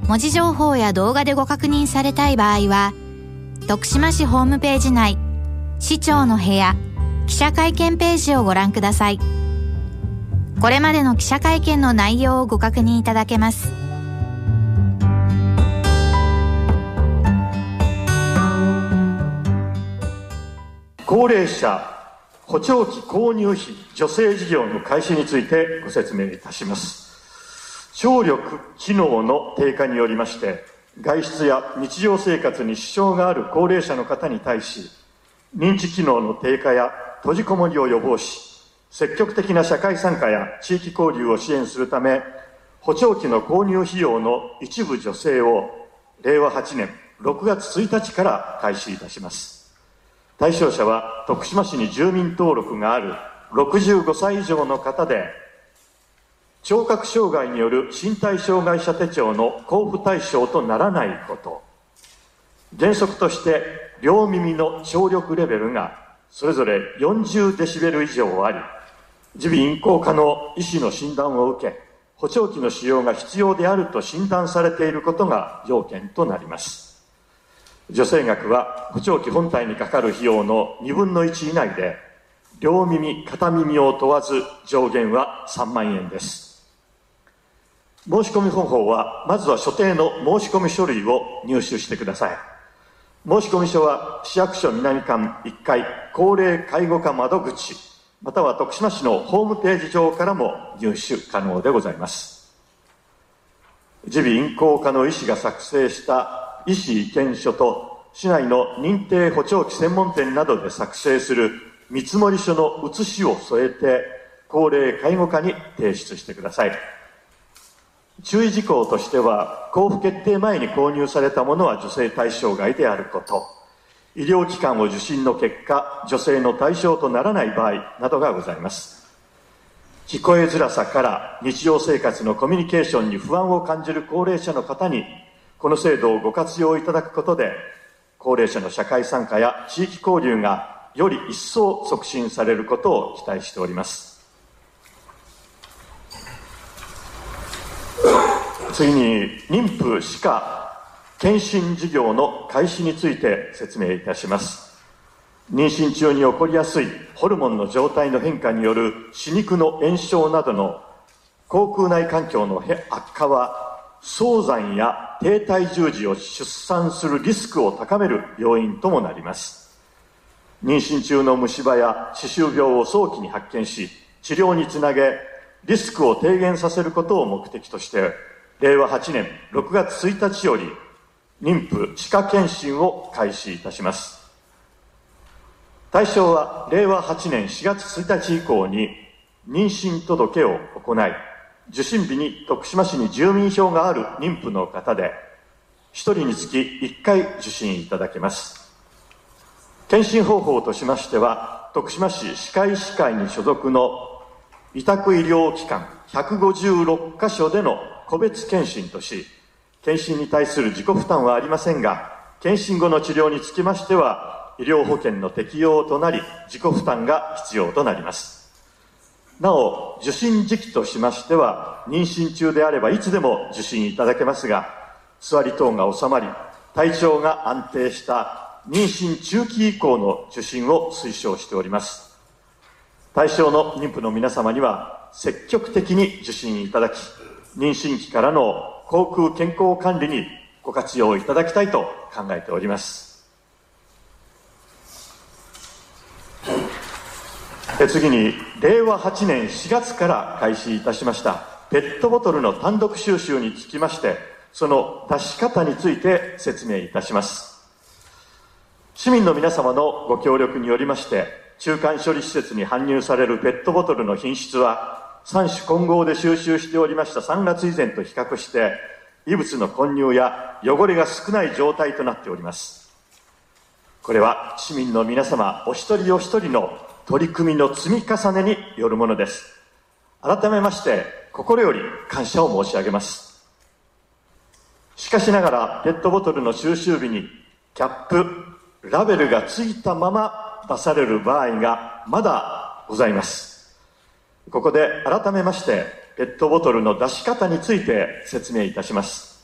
文字情報や動画でご確認されたい場合は、徳島市ホームページ内、市長の部屋、記者会見ページをご覧ください。これまでの記者会見の内容をご確認いただけます。 高齢者補聴器購入費助成事業の開始についてご説明いたします。聴力機能の低下によりまして、外出や日常生活に支障がある高齢者の方に対し、認知機能の低下や閉じこもりを予防し、積極的な社会参加や地域交流を支援するため、補聴器の購入費用の一部助成を令和8年6月1日から開始いたします。対象者は徳島市に住民登録がある65歳以上の方で、聴覚障害による身体障害者手帳の交付対象とならないこと、原則として両耳の聴力レベルがそれぞれ40デシベル以上あり、耳鼻咽喉科の医師の診断を受け、補聴器の使用が必要であると診断されていることが要件となります。助成額は補聴器本体にかかる費用の2分の1以内で、両耳片耳を問わず上限は3万円です。申し込み方法は、まずは所定の申し込み書類を入手してください。申し込み書は市役所南館1階高齢介護課窓口、または徳島市のホームページ上からも入手可能でございます。耳鼻咽喉科の医師が作成した医師意見書と、市内の認定補聴器専門店などで作成する見積書の写しを添えて、高齢介護課に提出してください。注意事項としては、交付決定前に購入されたものは助成対象外であること、医療機関を受診の結果、助成の対象とならない場合などがございます。聞こえづらさから日常生活のコミュニケーションに不安を感じる高齢者の方に、この制度をご活用いただくことで、高齢者の社会参加や地域交流がより一層促進されることを期待しております。次に、妊婦歯科検診事業の開始について説明いたします。妊娠中に起こりやすいホルモンの状態の変化による歯肉の炎症などの口腔内環境の悪化は、早産や低体重児を出産するリスクを高める要因ともなります。妊娠中の虫歯や歯周病を早期に発見し、治療につなげ、リスクを低減させることを目的として、令和8年6月1日より、妊婦歯科検診を開始いたします。対象は、令和8年4月1日以降に、妊娠届を行い、受診日に徳島市に住民票がある妊婦の方で、1人につき1回受診いただけます。検診方法としましては、徳島市歯科医師会に所属の委託医療機関156カ所での個別検診とし、検診に対する自己負担はありませんが、検診後の治療につきましては、医療保険の適用となり、自己負担が必要となります。なお、受診時期としましては、妊娠中であればいつでも受診いただけますが、座り等が収まり、体調が安定した妊娠中期以降の受診を推奨しております。対象の妊婦の皆様には、積極的に受診いただき、妊娠期からの口腔健康管理にご活用いただきたいと考えております。次に、令和8年4月から開始いたしましたペットボトルの単独収集につきまして、その出し方について説明いたします。市民の皆様のご協力によりまして、中間処理施設に搬入されるペットボトルの品質は、3種混合で収集しておりました3月以前と比較して、異物の混入や汚れが少ない状態となっております。これは市民の皆様お一人お一人の取り組みの積み重ねによるものです。改めまして心より感謝を申し上げます。しかしながらペットボトルの収集日にキャップ、ラベルがついたまま出される場合がまだございます。ここで改めましてペットボトルの出し方について説明いたします。